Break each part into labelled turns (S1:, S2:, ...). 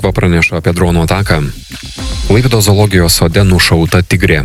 S1: Maskva praneša apie dronų ataką. Klaipėdos zoologijos sode nušauta tigrė.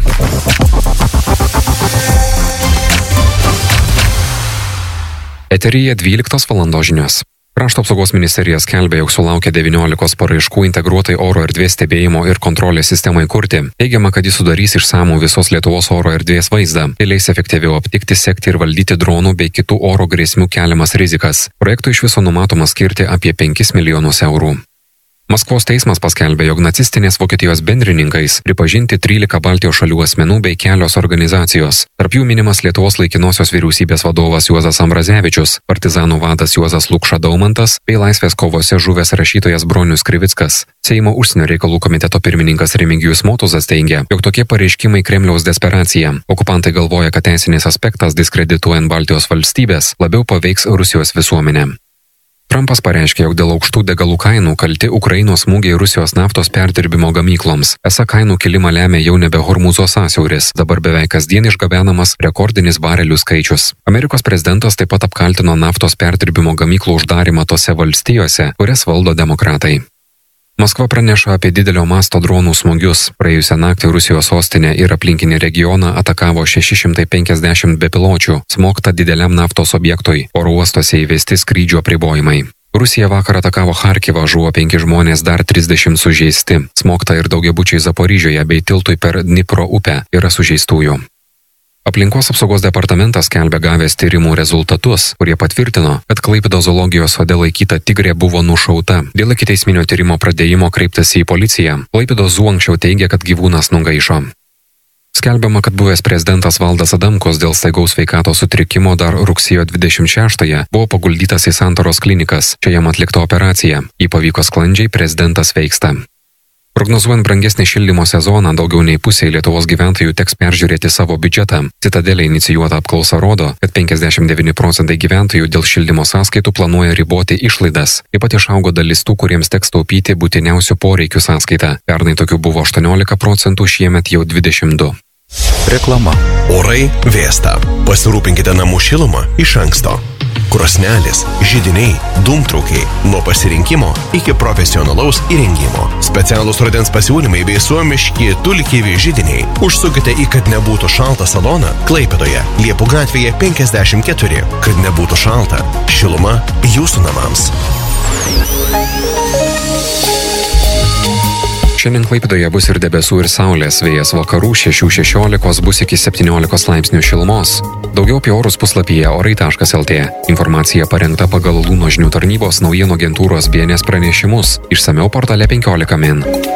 S1: Eteryje 12 valandos žinios. Krašto apsaugos ministerija skelbia, jog sulaukė 19 paraiškų integruotai oro erdvės stebėjimo ir kontrolės sistemai kurti. Teigiama, kad jis sudarys išsamų visos Lietuvos oro erdvės vaizdą. Tai leis efektyviau aptikti, sekti ir valdyti dronų bei kitų oro grėsmių keliamas rizikas. Projektui iš viso numatoma skirti apie 5 milijonus eurų. Maskvos teismas paskelbė, jog nacistinės Vokietijos bendrininkais pripažinti 13 Baltijos šalių asmenų bei kelios organizacijos. Tarp jų minimas Lietuvos laikinosios vyriausybės vadovas Juozas Ambrazevičius, partizanų vadas Juozas Lukša Daumantas bei laisvės kovose žuvęs rašytojas Bronius Krivickas. Seimo užsienio reikalų komiteto pirmininkas Remigijus Motuzas teigia, jog tokie pareiškimai Kremliaus desperacija. Okupantai galvoja, kad teisinis aspektas diskredituojant Baltijos valstybės labiau paveiks Rusijos visuomenę. Trumpas pareiškė, jog dėl aukštų degalų kainų kalti Ukrainos smūgiai Rusijos naftos perdirbimo gamykloms. Esą kainų kilimą lemia jau nebe Hormūzo sąsiauris, dabar beveik kasdien išgabenamas rekordinis barelių skaičius. Amerikos prezidentas taip pat apkaltino naftos perdirbimo gamyklų uždarimą tose valstijose, kurias valdo demokratai. Maskva praneša apie didelio masto dronų smūgius. Praėjusią naktį Rusijos sostinę ir aplinkinį regioną atakavo 650 bepiločių, smogta dideliam naftos objektui, oro uostuose įvesti skrydžių apribojimai. Rusija vakar atakavo Charkivą, žuvo 5 žmonės, dar 30 sužeisti. Smogta ir daugiabučiai Zaporižėje bei tiltui per Dnipro upę yra sužeistųjų. Aplinkos apsaugos departamentas skelbia gavęs tyrimų rezultatus, kurie patvirtino, kad Klaipėdos zoologijos sode laikyta tigrė buvo nušauta. Dėl ikiteisminio tyrimo pradėjimo kreiptasi į policiją. Klaipėdos zoo anksčiau teigia, kad gyvūnas nugaišo. Skelbiama, kad buvęs prezidentas Valdas Adamkus dėl staigaus sveikatos sutrikimo dar rugsėjo 26-ąją buvo paguldytas į Santaros klinikas. Čia jam atlikta operacija. Jį pavyko sklandžiai, prezidentas sveiksta. Prognozuojant brangesnį šildymo sezoną, daugiau nei pusė Lietuvos gyventojų teks peržiūrėti savo biudžetą. Citadelė inicijuota apklausa rodo, kad 59% gyventojų dėl šildymo sąskaitų planuoja riboti išlaidas. Taip pat išaugo dalis tų, kuriems teks taupyti būtiniausių poreikių sąskaitą. Pernai tokių buvo 18%, šiemet jau 22%.
S2: Reklama. Orai vėsta. Pasirūpinkite namų šilumą iš anksto. Krosnelės, židiniai, dūmtraukiai, nuo pasirinkimo iki profesionalaus įrengimo. Specialūs rudens pasiūlymai bei suomiški tulkivi židiniai. Užsukite į Kad nebūtų šalta saloną Klaipėdoje, Liepų gatvėje 54. Kad nebūtų šalta, šiluma jūsų namams.
S1: Šiandien Klaipėdoje bus ir debesų ir saulės, vėjas vakarų 6-16 bus iki 17 laipsnių šilumos. Daugiau apie orus puslapyje orai.lt. Informacija parengta pagal Lūno žinių tarnybos naujienų agentūros BNS pranešimus. Išsamiau portale 15 min.